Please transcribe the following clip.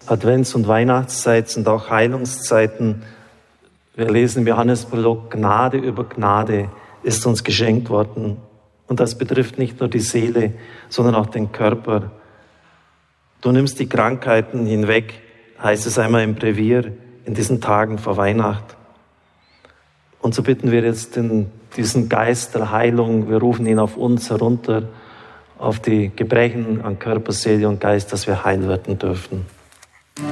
Advents- und Weihnachtszeit sind auch Heilungszeiten. Wir lesen im Johannesprolog, Gnade über Gnade ist uns geschenkt worden. Und das betrifft nicht nur die Seele, sondern auch den Körper. Du nimmst die Krankheiten hinweg, heißt es einmal im Brevier, in diesen Tagen vor Weihnacht. Und so bitten wir jetzt diesen Geist der Heilung, wir rufen ihn auf uns herunter, auf die Gebrechen an Körper, Seele und Geist, dass wir heil werden dürfen.